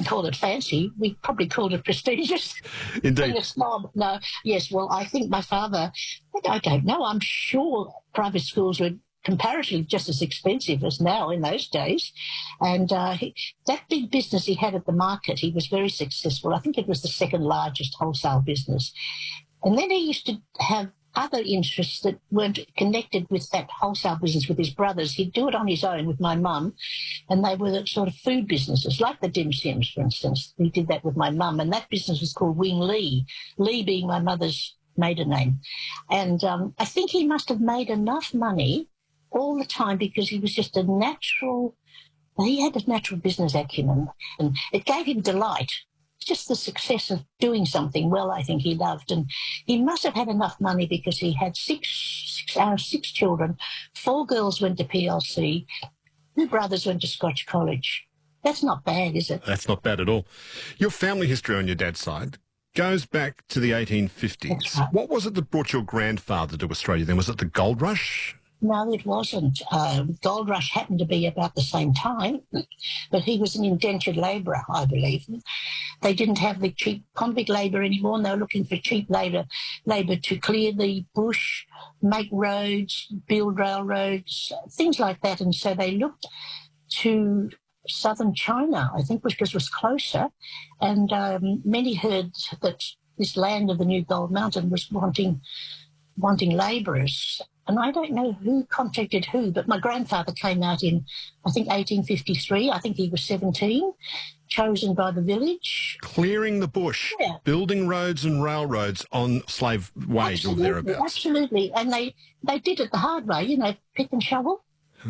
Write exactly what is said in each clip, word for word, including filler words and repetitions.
wouldn't call it fancy. We probably called it prestigious. Indeed. Being a snob. No, yes, well, I think my father, I don't know, I'm sure private schools were comparatively just as expensive as now in those days. And uh, he, that big business he had at the market, he was very successful. I think it was the second largest wholesale business. And then he used to have other interests that weren't connected with that wholesale business with his brothers. He'd do it on his own with my mum, and they were sort of food businesses, like the Dim Sims, for instance. He did that with my mum, and that business was called Wing Lee, Lee being my mother's maiden name. And um, I think he must have made enough money all the time because he was just a natural, he had a natural business acumen, and it gave him delight. Just the success of doing something well, I think he loved. And he must have had enough money because he had six, six, uh, six children. Four girls went to P L C. Two brothers went to Scotch College. That's not bad, is it? That's not bad at all. Your family history on your dad's side goes back to the eighteen fifties. That's right. What was it that brought your grandfather to Australia then? Was it the gold rush? No, it wasn't. Um, Gold Rush happened to be about the same time, but he was an indentured labourer, I believe. They didn't have the cheap convict labour anymore, and they were looking for cheap labour, labour to clear the bush, make roads, build railroads, things like that. And so they looked to southern China, I think, because it was closer. And um, many heard that this land of the New Gold Mountain was wanting wanting labourers. And I don't know who contacted who, but my grandfather came out in, I think, eighteen fifty-three. I think he was seventeen, chosen by the village. Clearing the bush, Yeah. building roads and railroads on slave wage or Absolutely, thereabouts. absolutely. And they, they did it the hard way, you know, pick and shovel.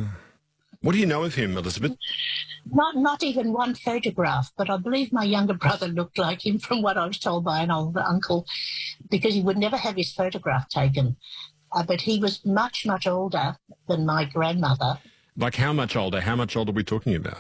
What do you know of him, Elizabeth? Not not even one photograph, but I believe my younger brother looked like him from what I was told by an older uncle, because he would never have his photograph taken. Uh, but he was much, much older than my grandmother. Like how much older? How much older are we talking about?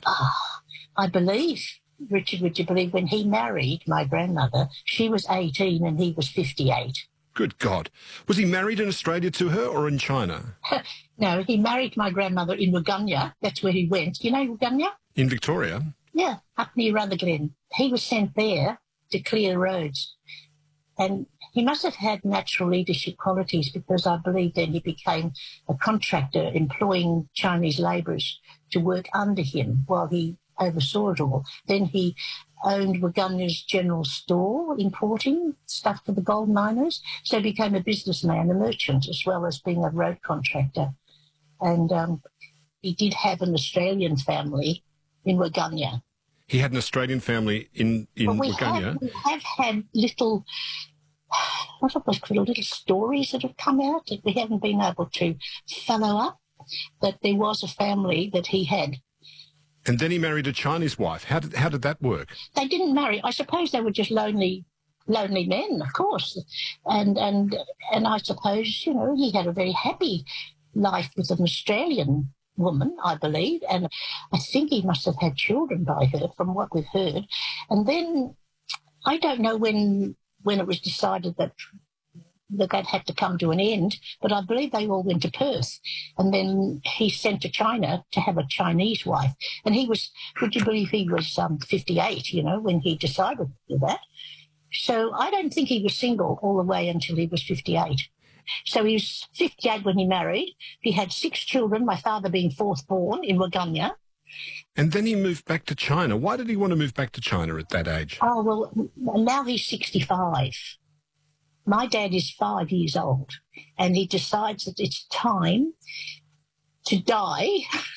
I believe, Richard, would you believe, when he married my grandmother, she was eighteen and he was fifty-eight. Good God. Was he married in Australia to her or in China? No, he married my grandmother in Waganya. That's where he went. You know Waganya? In Victoria? Yeah, up near Rutherglen. He was sent there to clear roads. And he must have had natural leadership qualities, because I believe then he became a contractor employing Chinese labourers to work under him while he oversaw it all. Then he owned Waganya's general store, importing stuff for the gold miners. So he became a businessman, a merchant, as well as being a road contractor. And um, he did have an Australian family in Waganya. He had an Australian family in, in But we Waganya. have, we have had little, what are those little, little stories that have come out that we haven't been able to follow up, that there was a family that he had. And then he married a Chinese wife. How did, how did that work? They didn't marry. I suppose they were just lonely, lonely men, of course. And, and, and I suppose, you know, he had a very happy life with an Australian woman, I believe, and I think he must have had children by her from what we've heard. And then I don't know when when it was decided that that that had to come to an end, but I believe they all went to Perth, and then he sent to China to have a Chinese wife. And he was, would you believe he was um, fifty-eight, you know, when he decided to do that. So I don't think he was single all the way until he was fifty-eight. So he was fifty-eight when he married. He had six children, my father being fourth born in Waganya. And then he moved back to China. Why did he want to move back to China at that age? Oh, well, now he's sixty-five. My dad is five years old, and he decides that it's time to die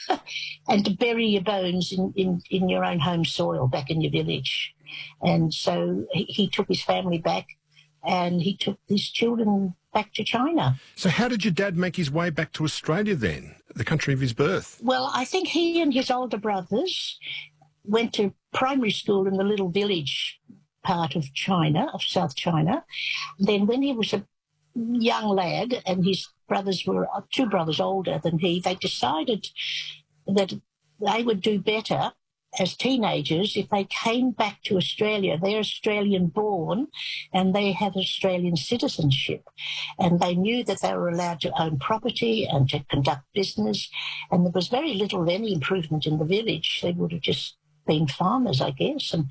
and to bury your bones in, in, in your own home soil back in your village. And so he, he took his family back, and he took his children back to China. So how did your dad make his way back to Australia then, the country of his birth? Well, I think he and his older brothers went to primary school in the little village part of China, of South China. Then when he was a young lad and his brothers were two brothers older than he, they decided that they would do better as teenagers if they came back to Australia. They're Australian born and they have Australian citizenship, and they knew that they were allowed to own property and to conduct business, and there was very little of any improvement in the village. They would have just been farmers, I guess, and